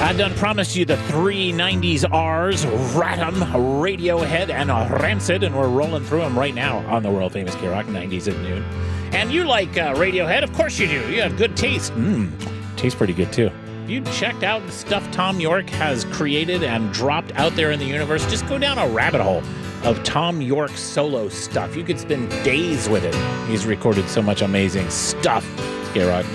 I done promised you the three 90s R's, Ratum, Radiohead, and Rancid, and we're rolling through them right now on the world-famous K-Rock 90s at noon. And you like Radiohead? Of course you do. You have good taste. Tastes pretty good, too. If you checked out the stuff Thom Yorke has created and dropped out there in the universe, just go down a rabbit hole of Thom Yorke solo stuff. You could spend days with it. He's recorded so much amazing stuff. K-Rock.